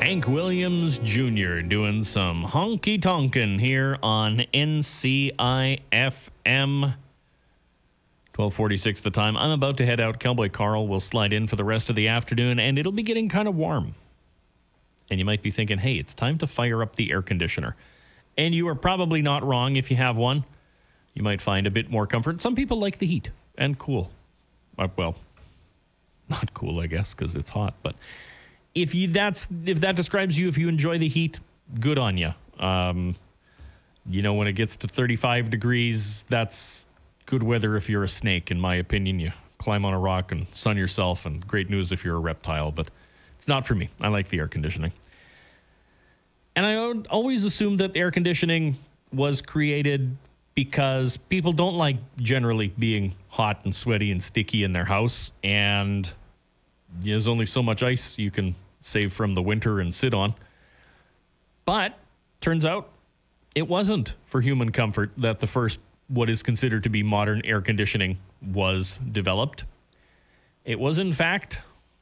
Hank Williams Jr. doing some honky tonkin' here on NCIFM. 12:46 the time. I'm about to head out. Cowboy Carl will slide in for the rest of the afternoon, and it'll be getting kind of warm. And you might be thinking, hey, it's time to fire up the air conditioner. And you are probably not wrong if you have one. You might find a bit more comfort. Some people like the heat and cool. Well, not cool, I guess, because it's hot. But if that describes you, if you enjoy the heat, good on you. When it gets to 35 degrees, that's good weather if you're a snake, in my opinion. You climb on a rock and sun yourself, and great news if you're a reptile. But it's not for me. I like the air conditioning. And I always assumed that air conditioning was created because people don't like generally being hot and sweaty and sticky in their house. And there's only so much ice you can save from the winter and sit on. But turns out it wasn't for human comfort that the first what is considered to be modern air conditioning was developed. It was, in fact,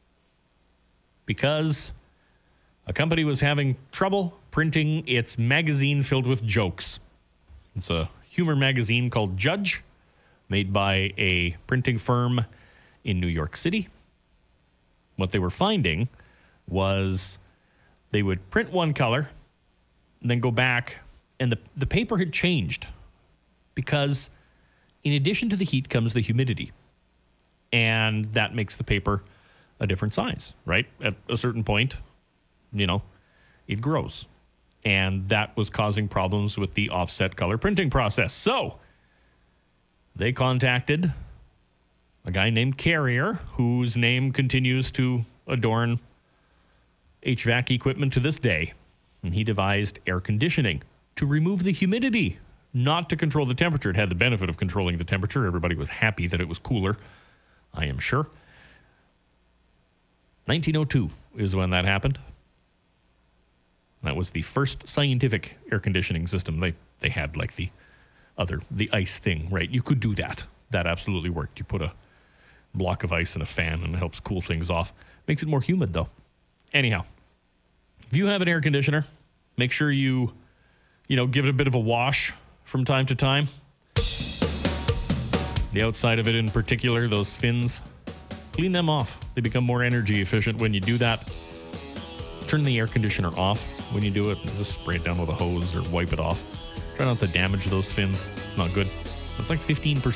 because a company was having trouble printing its magazine filled with jokes. It's a humor magazine called Judge, made by a printing firm in New York City. What they were finding was they would print one color and then go back, and the paper had changed because in addition to the heat comes the humidity. And that makes the paper a different size, right? At a certain point, it grows. And that was causing problems with the offset color printing process. So they contacted a guy named Carrier, whose name continues to adorn HVAC equipment to this day. And he devised air conditioning to remove the humidity, not to control the temperature. It had the benefit of controlling the temperature. Everybody was happy that it was cooler, I am sure. 1902 is when that happened. That was the first scientific air conditioning system. They had like the ice thing, right? You could do that. That absolutely worked. You put a block of ice in a fan and it helps cool things off. Makes it more humid though. Anyhow, if you have an air conditioner, make sure you give it a bit of a wash from time to time. The outside of it in particular, those fins, clean them off. They become more energy efficient when you do that. Turn the air conditioner off when you do it. Just spray it down with a hose or wipe it off. Try not to damage those fins. It's not good. It's like 15%